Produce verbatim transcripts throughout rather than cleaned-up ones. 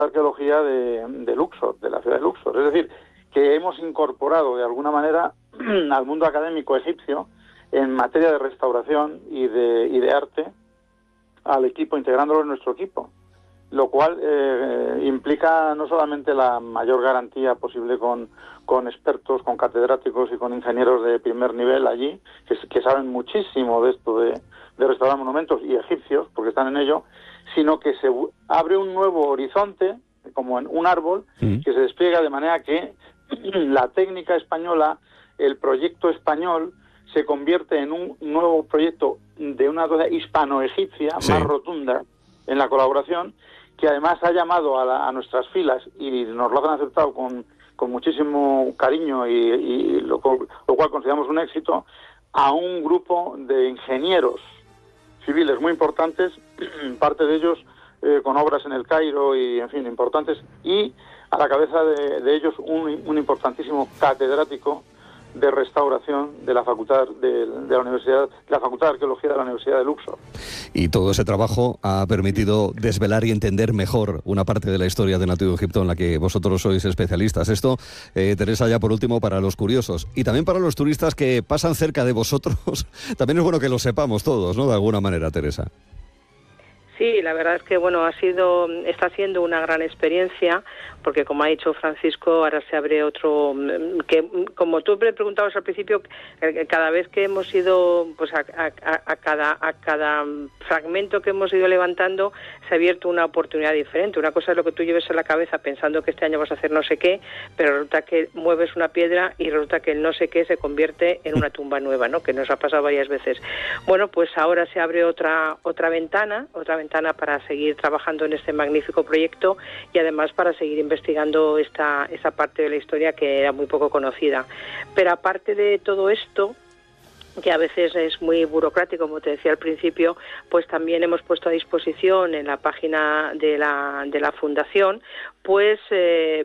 Arqueología de, de Luxor, de la ciudad de Luxor. Es decir, que hemos incorporado de alguna manera al mundo académico egipcio en materia de restauración y de, y de arte al equipo, integrándolo en nuestro equipo, lo cual eh, implica no solamente la mayor garantía posible con, con expertos, con catedráticos y con ingenieros de primer nivel allí, que, que saben muchísimo de esto de, de restaurar monumentos, y egipcios, porque están en ello, sino que se abre un nuevo horizonte, como en un árbol, mm. que se despliega de manera que la técnica española, el proyecto español, se convierte en un nuevo proyecto de una cosa hispano-egipcia, sí. más rotunda en la colaboración, que además ha llamado a, la, a nuestras filas, y nos lo han aceptado con, con muchísimo cariño, y, y lo, lo cual consideramos un éxito, a un grupo de ingenieros civiles muy importantes, parte de ellos eh, con obras en el Cairo y, en fin, importantes, y a la cabeza de, de ellos un, un importantísimo catedrático de restauración de la facultad de, de la universidad, de la Facultad de Arqueología de la Universidad de Luxor. Y todo ese trabajo ha permitido desvelar y entender mejor una parte de la historia del Antiguo Egipto en la que vosotros sois especialistas. Esto, eh, Teresa, ya por último, para los curiosos y también para los turistas que pasan cerca de vosotros, también es bueno que lo sepamos todos, ¿no? De alguna manera, Teresa. Sí, la verdad es que bueno, ha sido, está siendo una gran experiencia, porque como ha dicho Francisco, ahora se abre otro, que como tú me preguntabas al principio, cada vez que hemos ido, pues a, a, a cada a cada fragmento que hemos ido levantando, se ha abierto una oportunidad diferente. Una cosa es lo que tú lleves en la cabeza pensando que este año vas a hacer no sé qué, pero resulta que mueves una piedra y resulta que el no sé qué se convierte en una tumba nueva, ¿no? Que nos ha pasado varias veces. Bueno, pues ahora se abre otra otra ventana, otra ventana para seguir trabajando en este magnífico proyecto y además para seguir investigando esta esa parte de la historia que era muy poco conocida. Pero aparte de todo esto, que a veces es muy burocrático, como te decía al principio, pues también hemos puesto a disposición en la página de la de la Fundación, pues eh,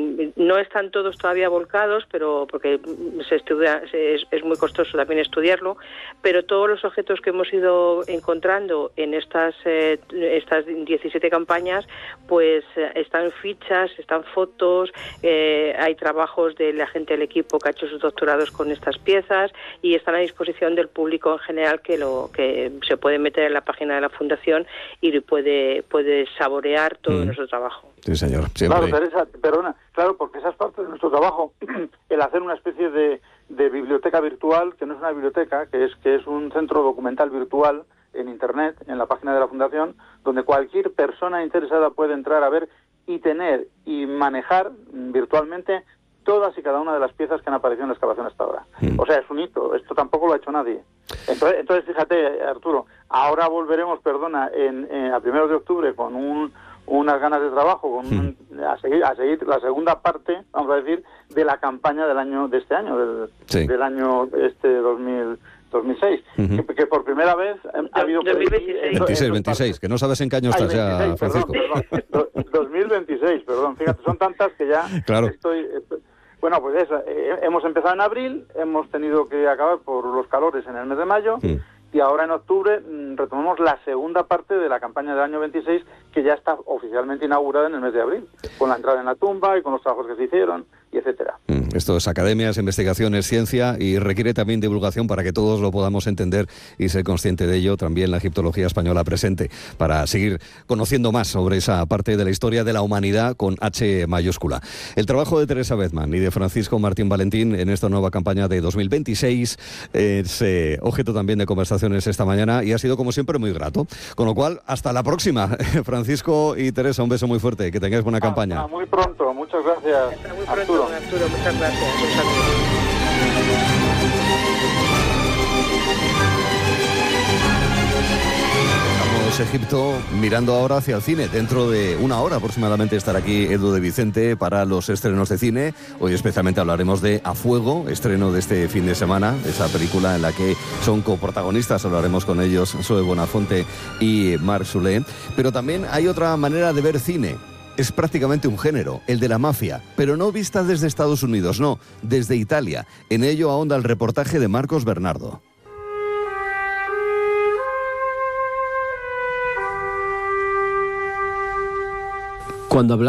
no están todos todavía volcados, pero porque se estudia, se, es, es muy costoso también estudiarlo, pero todos los objetos que hemos ido encontrando en estas eh, estas diecisiete campañas, pues eh, están fichas, están fotos, eh, hay trabajos de la gente del equipo que ha hecho sus doctorados con estas piezas y están a disposición del público en general, que lo que se puede meter en la página de la Fundación y puede puede saborear todo mm. nuestro trabajo. Sí, señor. Siempre. Claro, Teresa, perdona, claro, porque esa es parte de nuestro trabajo, el hacer una especie de, de biblioteca virtual, que no es una biblioteca, que es que es un centro documental virtual en Internet, en la página de la Fundación, donde cualquier persona interesada puede entrar a ver y tener y manejar virtualmente todas y cada una de las piezas que han aparecido en la excavación hasta ahora. Mm. O sea, es un hito, esto tampoco lo ha hecho nadie. Entonces, entonces fíjate, Arturo, ahora volveremos, perdona, en, en, a primeros de octubre con un unas ganas de trabajo, con un, a seguir a seguir la segunda parte, vamos a decir, de la campaña del año de este año, del, sí. del año este dos mil seis, uh-huh. que, que por primera vez ha habido... dos mil veintiséis, veintiséis, veintiséis, que no sabes en qué año estás. Ay, veintiséis, ya, Francisco. Perdón, perdón, dos mil veintiséis, perdón, fíjate, son tantas que ya claro. estoy... estoy bueno, pues eso, eh, hemos empezado en abril, hemos tenido que acabar por los calores en el mes de mayo, sí. y ahora en octubre mmm, retomamos la segunda parte de la campaña del año veintiséis, que ya está oficialmente inaugurada en el mes de abril, con la entrada en la tumba y con los trabajos que se hicieron, y etcétera. Mm, esto es academias, investigaciones, ciencia, y requiere también divulgación para que todos lo podamos entender y ser consciente de ello. También la egiptología española presente para seguir conociendo más sobre esa parte de la historia de la humanidad con H mayúscula. El trabajo de Teresa Bezman y de Francisco Martín Valentín en esta nueva campaña de dos mil veintiséis es eh, objeto también de conversaciones esta mañana y ha sido como siempre muy grato. Con lo cual, hasta la próxima. Francisco y Teresa, un beso muy fuerte, que tengáis buena ah, campaña. Ah, muy pronto, muchas gracias. Hasta muy pronto, Arturo. Arturo, muchas gracias. Un saludo. Egipto, mirando ahora hacia el cine. Dentro de una hora aproximadamente estará aquí Edu de Vicente para los estrenos de cine. Hoy especialmente hablaremos de A Fuego, estreno de este fin de semana, esa película en la que son coprotagonistas. Hablaremos con ellos, Zoe Bonafonte y Marc Soulé. Pero también hay otra manera de ver cine. Es prácticamente un género, el de la mafia, pero no vista desde Estados Unidos, no, desde Italia. En ello ahonda el reportaje de Marcos Bernardo. Cuando hablamos